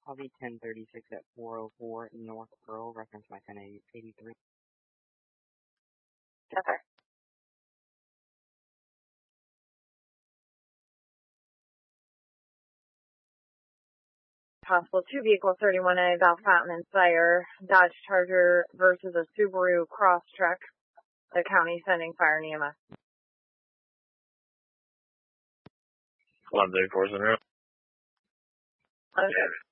Copy 1036 at 404 North Pearl, reference my 1083. Yes, sir. Possible 2 vehicle 31A Val Fatman Sire Dodge Charger versus a Subaru Crosstrek. The county sending fire and EMS. 1134 is en route. Okay.